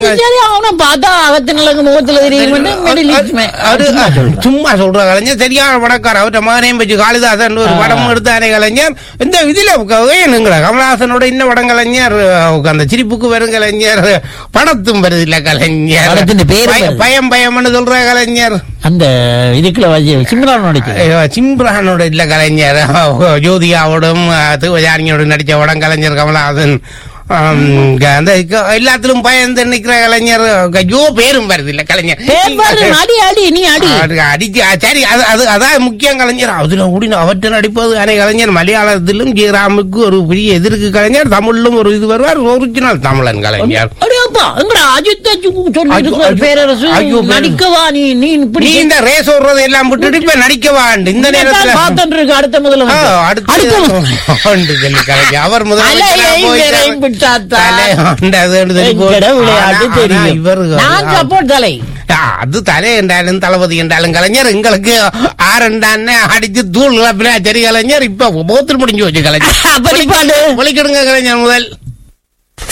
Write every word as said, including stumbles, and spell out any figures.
சும்மா சொல்ற கலைஞர் சரியான படக்கார அவற்ற மகனையும் வச்சு காளிதாசன் ஒரு படம் எடுத்தானே கலைஞர். இந்த இதுல கமலஹாசனோட இன்ன படம் கலைஞர் அந்த சிரிப்புக்கு வரும் கலைஞர் படத்தும் வருது இல்ல கலைஞர் பயம் பயம்னு சொல்ற கலைஞர். அந்த இதுக்குள்ள சிம்ரானோட இல்ல கலைஞர் ஜோதிகாவோடும் சிவஜானியோட நடிச்ச படம் கலைஞர் கமலஹாசன். அந்த எல்லாத்திலும் பயந்து நிக்கிற கலைஞர் ஐயோ பேரும் வருது இல்ல கலைஞர் அடிச்சு சரி அது அதான் முக்கியம் கலைஞர். அதுல கூட அவற்றை நடிப்பது அனை கலைஞர் மலையாளத்திலும் ஜெயராமுக்கு ஒரு பெரிய எதிர்க்கு கலைஞர், தமிழிலும் ஒரு இது வருவார், ஒரிஜினல் தமிழன் கலைஞர். இந்த ரேஸ் ஓடுறது எல்லாம் விட்டுட்டு இப்ப நடிக்கவா இந்த நேரத்தில் அடுத்த முதல்ல அவர் முதல்ல அது தலை என்றாலும் தளபதி என்றாலும் கலைஞர் எங்களுக்கு ஆரண்டான்னு அடிச்சு தூள் சரி கலைஞர். இப்ப போத்தில் முடிஞ்சு வச்சு கலைஞர் ஒழிக்கிடுங்க கலைஞர் முதல்.